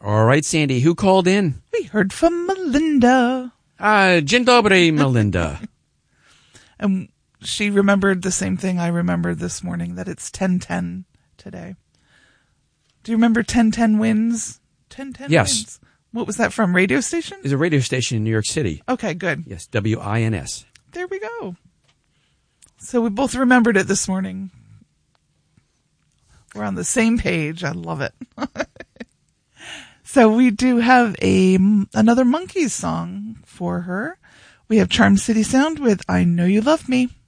All right, Sandy, who called in? We heard from Melinda. Dzień dobry, Melinda. And she remembered the same thing I remembered this morning, that it's 10:10 today. Do you remember 10:10 Wins? 10:10 Yes. Wins. What was that from? Radio station? It's a radio station in New York City. Okay, good. Yes, WINS. There we go. So we both remembered it this morning. We're on the same page. I love it. So we do have another Monkees song for her. We have Charm City Sound with I Know You Love Me.